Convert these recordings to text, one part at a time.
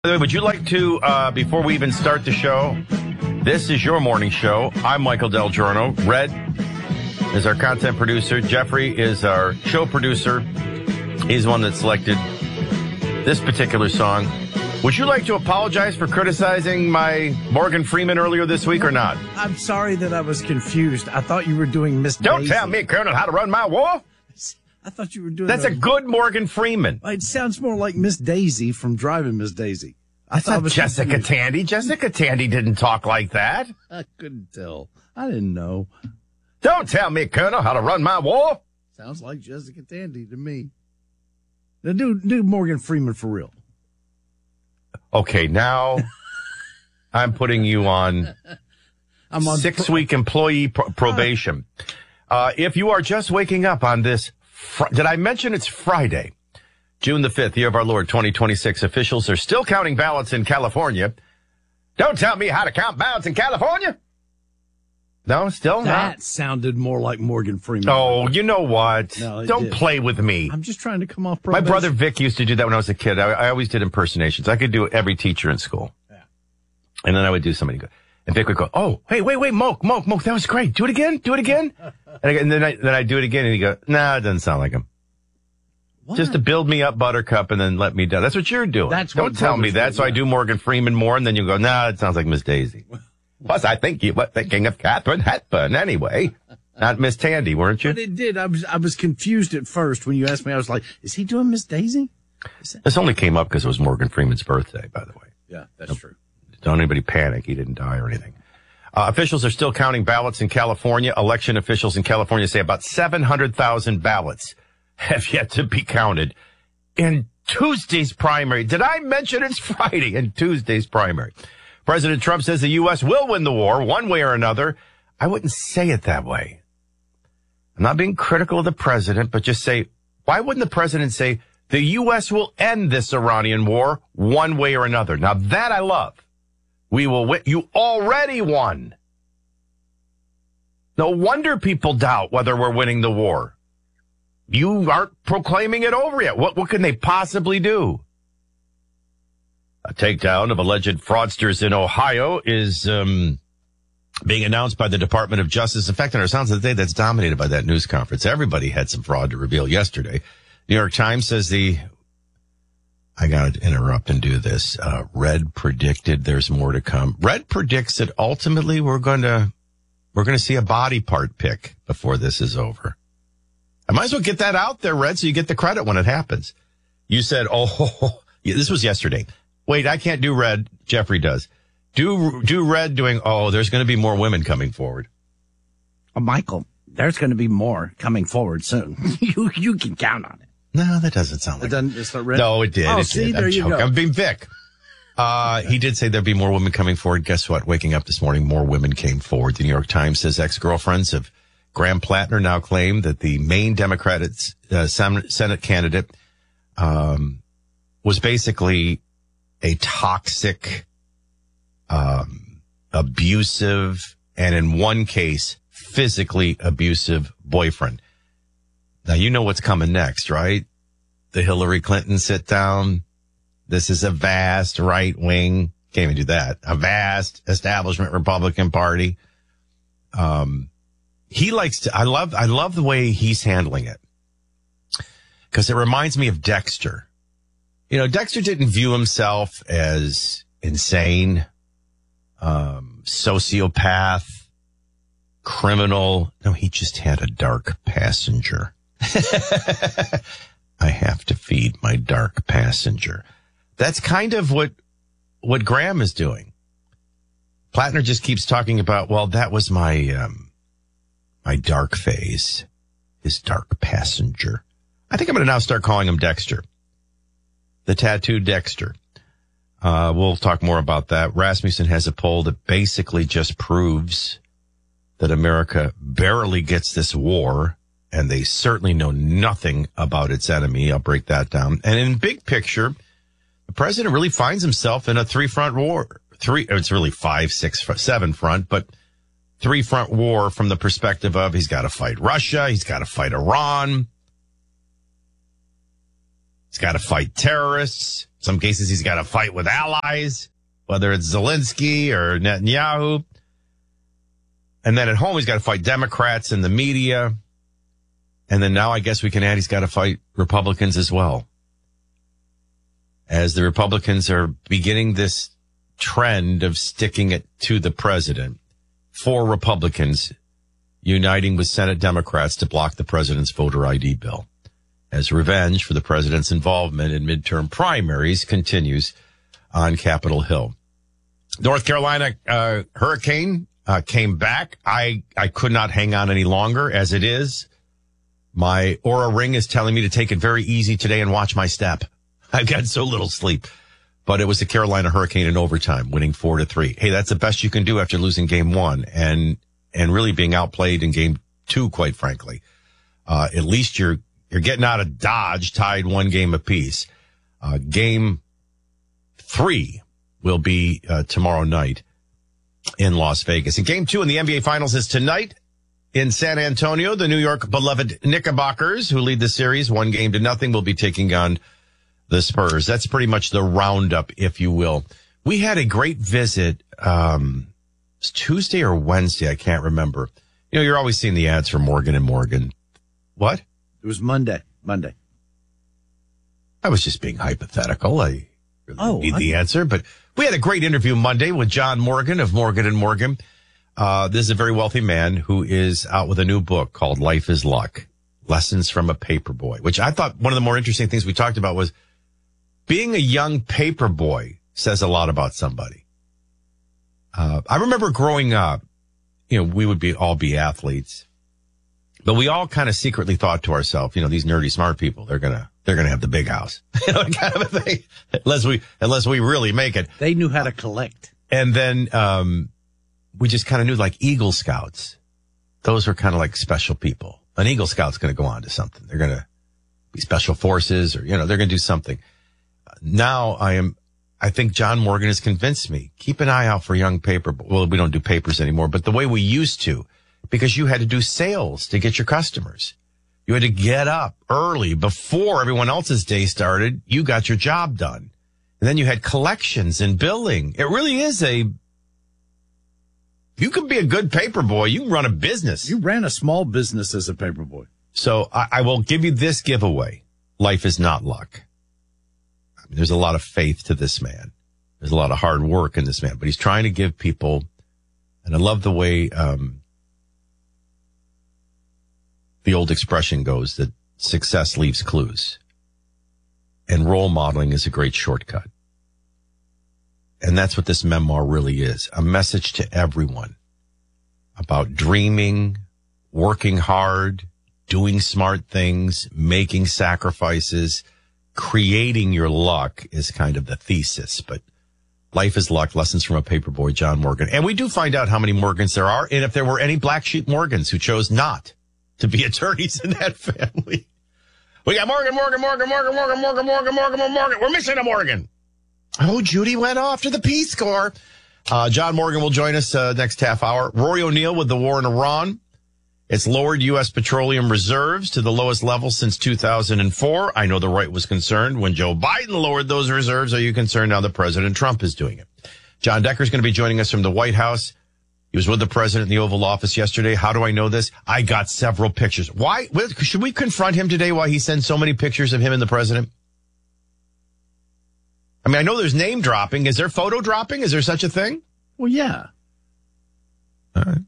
By the way, would you like to, before we even start the show, this is your morning show. I'm Michael Del Giorno. Red is our content producer. Jeffrey is our show producer. He's the one that selected this particular song. Would you like to apologize for criticizing my Morgan Freeman earlier this week or not? I'm sorry that I was confused. I thought you were doing Miss Don't Daisy. tell me, Colonel, how to run my war. I thought you were doing That's a good Morgan Freeman. It sounds more like Miss Daisy from Driving Miss Daisy. That's not Jessica Tandy. Jessica Tandy didn't talk like that. I couldn't tell. I didn't know. Don't tell me, Colonel, how to run my war. Sounds like Jessica Tandy to me. Now do Morgan Freeman for real. Okay, now I'm putting you on, I'm on 6-week employee probation. If you are just waking up on this, did I mention it's Friday, June the 5th, year of our Lord, 2026. Officials are still counting ballots in California. Don't tell me how to count ballots in California. No, still not. That sounded more like Morgan Freeman. Oh, you know what? No, Don't did. play with me. I'm just trying to come off My probation. brother Vic used to do that when I was a kid. I always did impersonations. I could do every teacher in school. Yeah. And then I would do somebody go, and Vic would go, oh, hey, wait, Moke, that was great. Do it again. And then I do it again, and he'd go, nah, it doesn't sound like him. What? Just to build me up, Buttercup, and then let me down. That's what you're doing. Don't tell me that. So I do Morgan Freeman more, and then you go, nah, it sounds like Miss Daisy. Plus, I think you were thinking of Katharine Hepburn anyway. Not Miss Tandy, weren't you? But it did. I was confused at first when you asked me. I was like, is he doing Miss Daisy? This only came up because it was Morgan Freeman's birthday, by the way. Yeah, that's true. Don't anybody panic. He didn't die or anything. Officials are still counting ballots in California. Election officials in California say about 700,000 ballots have yet to be counted in Tuesday's primary. Did I mention it's Friday in Tuesday's primary? President Trump says the U.S. will win the war one way or another. I wouldn't say it that way. I'm not being critical of the president, but just say, why wouldn't the president say the U.S. will end this Iranian war one way or another? Now that I love. We will win. You already won. No wonder people doubt whether we're winning the war. You aren't proclaiming it over yet. What can they possibly do? A takedown of alleged fraudsters in Ohio is being announced by the Department of Justice. In fact, in our Sounds of the Day, that's dominated by that news conference. Everybody had some fraud to reveal yesterday. New York Times says I got to interrupt and do this. Red predicted there's more to come. Red predicts that ultimately we're going to see a body part pick before this is over. I might as well get that out there, Red, so you get the credit when it happens. You said, this was yesterday. Wait, I can't do Red. Jeffrey does. Do Red doing, there's going to be more women coming forward. Michael, there's going to be more coming forward soon. You can count on it. No, that doesn't sound like it. It's not Red? No, it did. Oh, it see, did. there you go. I'm being Vic. He did say there'd be more women coming forward. Guess what? Waking up this morning, more women came forward. The New York Times says ex-girlfriends of Graham Plattner now claim that the main Democratic Senate candidate was basically a toxic, abusive, and in one case, physically abusive boyfriend. Now, you know what's coming next, right? The Hillary Clinton sit down. This is a vast right wing. Can't even do that. A vast establishment Republican Party. He likes to, I love the way he's handling it. Cause it reminds me of Dexter. You know, Dexter didn't view himself as insane, sociopath, criminal. No, he just had a dark passenger. I have to feed my dark passenger. That's kind of what Graham is doing. Plattner just keeps talking about, well, that was my dark phase, his dark passenger. I think I'm going to now start calling him Dexter. The tattooed Dexter. We'll talk more about that. Rasmussen has a poll that basically just proves that America barely gets this war, and they certainly know nothing about its enemy. I'll break that down. And in big picture, the president really finds himself in a three-front war. It's really 5, 6, 7 front, but 3-front war from the perspective of he's got to fight Russia, he's got to fight Iran, he's got to fight terrorists, Some cases he's got to fight with allies, whether it's Zelensky or Netanyahu. And then at home, he's got to fight Democrats and the media. And then now I guess we can add he's got to fight Republicans as well. As the Republicans are beginning this trend of sticking it to the president, 4 Republicans uniting with Senate Democrats to block the president's voter ID bill. As revenge for the president's involvement in midterm primaries continues on Capitol Hill. North Carolina hurricane came back. I could not hang on any longer as it is. My Oura Ring is telling me to take it very easy today and watch my step. I've got so little sleep. But it was the Carolina Hurricane in overtime, winning 4-3. Hey, that's the best you can do after losing game 1 and really being outplayed in game 2, quite frankly. At least you're getting out of Dodge, tied 1 game apiece. Game 3 will be tomorrow night in Las Vegas. And game 2 in the NBA Finals is tonight in San Antonio. The New York beloved Knickerbockers, who lead the series 1-0, will be taking on the Spurs. That's pretty much the roundup, if you will. We had a great visit, it's Tuesday or Wednesday, I can't remember. You know, you're always seeing the ads for Morgan & Morgan. What? It was Monday. I was just being hypothetical. I really need the answer, but we had a great interview Monday with John Morgan of Morgan & Morgan. This is a very wealthy man who is out with a new book called Life is Luck, Lessons from a Paperboy, which I thought one of the more interesting things we talked about was being a young paperboy says a lot about somebody. I remember growing up, you know, we would all be athletes, but we all kind of secretly thought to ourselves, you know, these nerdy smart people, they're going to have the big house, you know, kind of a thing, unless we really make it. They knew how to collect. And then, we just kind of knew like Eagle Scouts. Those were kind of like special people. An Eagle Scout's going to go on to something. They're going to be special forces or, you know, they're going to do something. Now I think John Morgan has convinced me, keep an eye out for young paper. Well, we don't do papers anymore, but the way we used to, because you had to do sales to get your customers. You had to get up early before everyone else's day started. You got your job done. And then you had collections and billing. It really is you can be a good paper boy. You can run a business. You ran a small business as a paper boy. So I will give you this giveaway. Life is not luck. I mean, there's a lot of faith to this man. There's a lot of hard work in this man, but he's trying to give people, and I love the way, the old expression goes that success leaves clues, and role modeling is a great shortcut. And that's what this memoir really is. A message to everyone about dreaming, working hard, doing smart things, making sacrifices, creating your luck is kind of the thesis. But Life is Luck, Lessons from a Paperboy, John Morgan. And we do find out how many Morgans there are and if there were any black sheep Morgans who chose not to be attorneys in that family. We got Morgan. We're missing a Morgan. Oh, Judy went off to the Peace Corps. John Morgan will join us next half hour. Rory O'Neill with the war in Iran. It's lowered U.S. petroleum reserves to the lowest level since 2004. I know the right was concerned when Joe Biden lowered those reserves. Are you concerned now that President Trump is doing it? John Decker's going to be joining us from the White House. He was with the president in the Oval Office yesterday. How do I know this? I got several pictures. Why? Should we confront him today why he sends so many pictures of him and the president? I mean, I know there's name dropping. Is there photo dropping? Is there such a thing? Well, yeah. All right.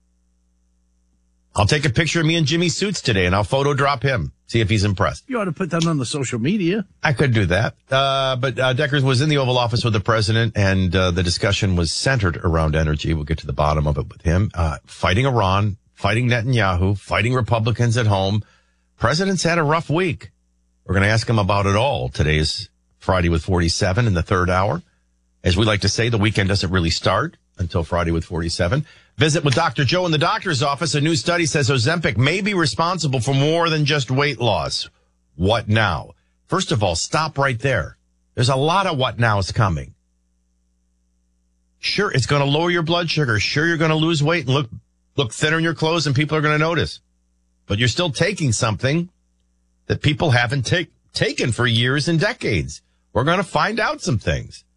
I'll take a picture of me in Jimmy suits today and I'll photo drop him. See if he's impressed. You ought to put that on the social media. I could do that. But Deckers was in the Oval Office with the president and the discussion was centered around energy. We'll get to the bottom of it with him. Fighting Iran, fighting Netanyahu, fighting Republicans at home. President's had a rough week. We're going to ask him about it all. Today's Friday with 47 in the third hour. As we like to say, the weekend doesn't really start until Friday with 47. Visit with Dr. Joe in the doctor's office. A new study says Ozempic may be responsible for more than just weight loss. What now? First of all, stop right there. There's a lot of what nows coming. Sure, it's going to lower your blood sugar. Sure, you're going to lose weight and look thinner in your clothes and people are going to notice. But you're still taking something that people haven't taken for years and decades. We're going to find out some things.